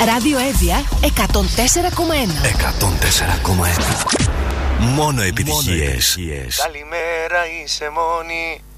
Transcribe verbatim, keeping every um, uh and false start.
Ράδιο Εύβοια εκατόν τέσσερα κόμμα ένα. εκατόν τέσσερα κόμμα ένα. Μόνο επιτυχίες. Καλημέρα, είσαι μόνη.